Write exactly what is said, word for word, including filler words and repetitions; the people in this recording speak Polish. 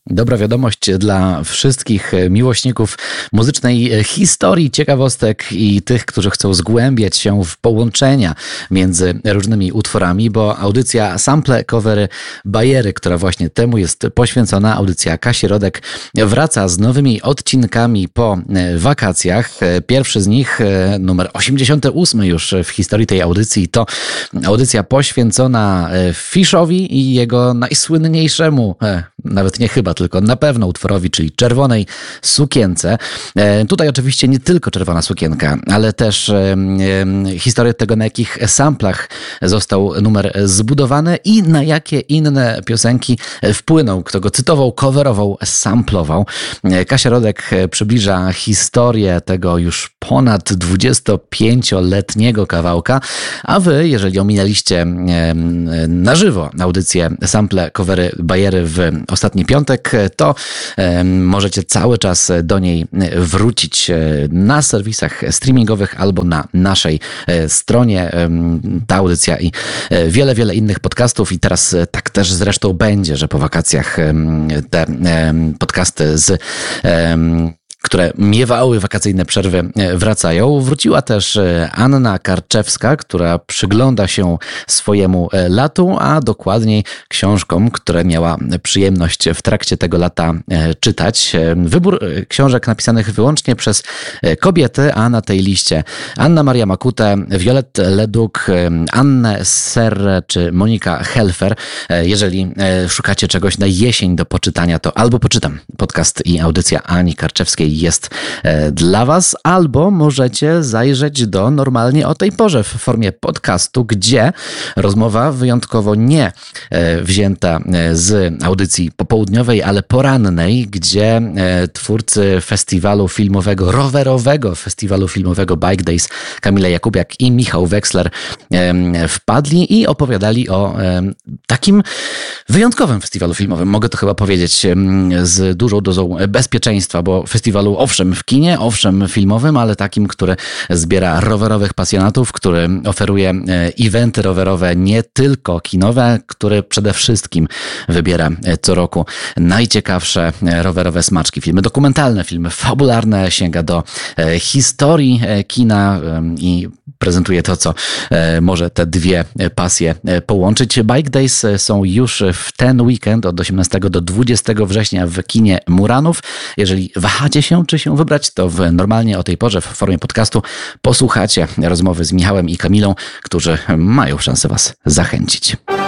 Dobra wiadomość dla wszystkich miłośników muzycznej historii, ciekawostek i tych, którzy chcą zgłębiać się w połączenia między różnymi utworami, bo audycja Sample, Covery, Bajery, która właśnie temu jest poświęcona, audycja Kasi Rodek, wraca z nowymi odcinkami po wakacjach. Pierwszy z nich, numer osiemdziesiąty ósmy już w historii tej audycji, to audycja poświęcona Fiszowi i jego najsłynniejszemu, nawet nie chyba, tylko na pewno utworowi, czyli Czerwonej Sukience. E, tutaj oczywiście nie tylko Czerwona Sukienka, ale też e, e, historię tego, na jakich samplach został numer zbudowany i na jakie inne piosenki wpłynął, kto go cytował, coverował, samplował. E, Kasia Rodek przybliża historię tego już ponad dwudziestopięcioletniego kawałka, a wy, jeżeli ominęliście e, na żywo audycję Sample, Covery, Bajery w ostatni piątek, to e, możecie cały czas do niej wrócić na serwisach streamingowych albo na naszej e, stronie. E, ta audycja i e, wiele, wiele innych podcastów i teraz e, tak też zresztą będzie, że po wakacjach e, te e, podcasty z e, które miewały wakacyjne przerwy, wracają. Wróciła też Anna Karczewska, która przygląda się swojemu latu, a dokładniej książkom, które miała przyjemność w trakcie tego lata czytać. Wybór książek napisanych wyłącznie przez kobiety, a na tej liście Anna Maria Makute, Violet Leduk, Annę Serre czy Monika Helfer. Jeżeli szukacie czegoś na jesień do poczytania, to albo poczytam podcast i audycja Ani Karczewskiej jest dla was, albo możecie zajrzeć do Normalnie o tej porze w formie podcastu, gdzie rozmowa wyjątkowo nie wzięta z audycji popołudniowej, ale porannej, gdzie twórcy festiwalu filmowego, rowerowego festiwalu filmowego Bike Days, Kamila Jakubiak i Michał Weksler wpadli i opowiadali o takim wyjątkowym festiwalu filmowym. Mogę to chyba powiedzieć z dużą dozą bezpieczeństwa, bo festiwalu owszem w kinie, owszem filmowym, ale takim, który zbiera rowerowych pasjonatów, który oferuje eventy rowerowe, nie tylko kinowe, który przede wszystkim wybiera co roku najciekawsze rowerowe smaczki. Filmy dokumentalne, filmy fabularne, sięga do historii kina i prezentuje to, co może te dwie pasje połączyć. Bike Days są już w ten weekend od osiemnastego do dwudziestego września w kinie Muranów. Jeżeli wahacie się, czy się wybrać, to w Normalnie o tej porze w formie podcastu posłuchacie rozmowy z Michałem i Kamilą, którzy mają szansę was zachęcić.